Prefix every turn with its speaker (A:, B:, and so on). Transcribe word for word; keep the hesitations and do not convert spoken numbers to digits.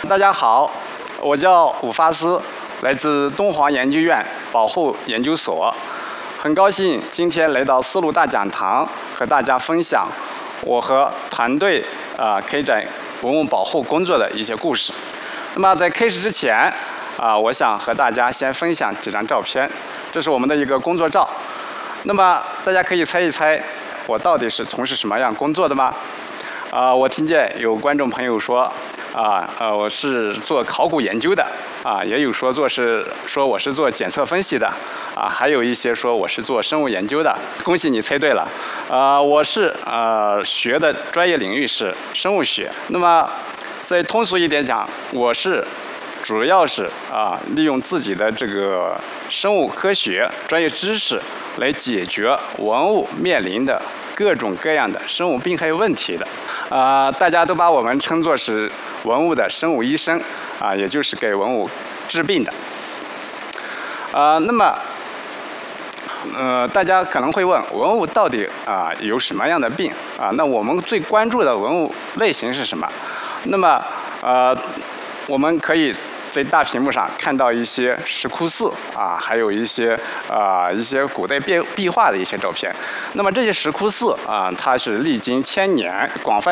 A: 大家好，我叫伍发思，来自东华研究院保护研究所，很高兴今天来到丝路大讲堂，和大家分享我和团队啊开展文物保护工作的一些故事。那么在开始之前啊，我想和大家先分享几张照片，这是我们的一个工作照。那么大家可以猜一猜，我到底是从事什么样工作的吗？啊，我听见有观众朋友说，啊，呃，我是做考古研究的，啊，也有说做是说我是做检测分析的，啊，还有一些说我是做生物研究的。恭喜你猜对了，啊，我是呃学的专业领域是生物学。那么再通俗一点讲，我是主要是啊利用自己的这个生物科学专业知识来解决文物面临的各种各样的生物病害问题的。啊、呃，大家都把我们称作是文物的生物医生，啊、呃，也就是给文物治病的。啊、呃，那么，呃，大家可能会问，文物到底啊、呃、有什么样的病啊、呃？那我们最关注的文物类型是什么？那么，呃，我们可以在大屏幕上看到一些石窟寺啊，还有一些啊、呃、一些古代壁壁画的一些照片。那么这些石窟寺啊，它是历经千年广泛